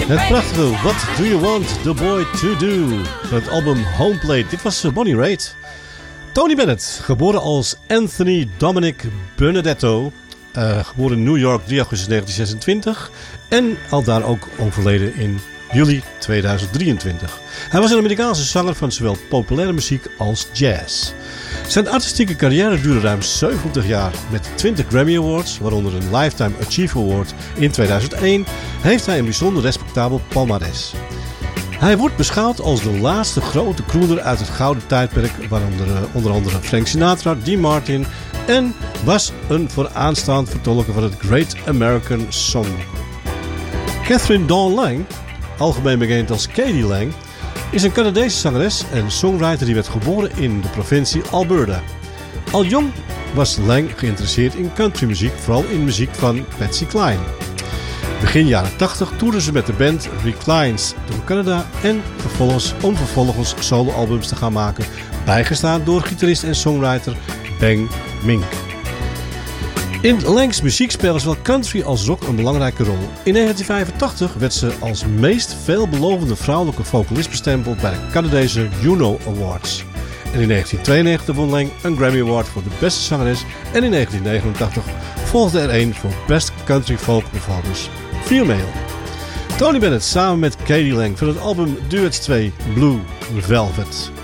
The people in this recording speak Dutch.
Het prachtige What Do You Want The Boy To Do van het album Homeplate. Dit was Bonnie Raitt. Tony Bennett, geboren als Anthony Dominic Benedetto, geboren in New York 3 augustus 1926 en al daar ook overleden in juli 2023. Hij was een Amerikaanse zanger van zowel populaire muziek als jazz. Zijn artistieke carrière duurde ruim 70 jaar. Met 20 Grammy Awards, waaronder een Lifetime Achievement Award in 2001, heeft hij een bijzonder respectabel palmares. Hij wordt beschouwd als de laatste grote crooner uit het gouden tijdperk, waaronder onder andere Frank Sinatra, Dean Martin en was een vooraanstaand vertolker van het Great American Song. Catherine Dawn Lang, algemeen bekend als K.D. Lang, is een Canadese zangeres en songwriter die werd geboren in de provincie Alberta. Al jong was Lang geïnteresseerd in countrymuziek, vooral in muziek van Patsy Cline. Begin jaren 80 toerden ze met de band Reclines door Canada en vervolgens soloalbums te gaan maken, bijgestaan door gitarist en songwriter Bang Mink. In Langs muziek spelen zowel country als rock een belangrijke rol. In 1985 werd ze als meest veelbelovende vrouwelijke vocalist bestempeld bij de Canadese Juno Awards. En in 1992 won Lang een Grammy Award voor de beste zangeres en in 1989 volgde er een voor Best Country Folk Performance Female. Tony Bennett samen met K.D. Lang van het album Duets 2 Blue Velvet.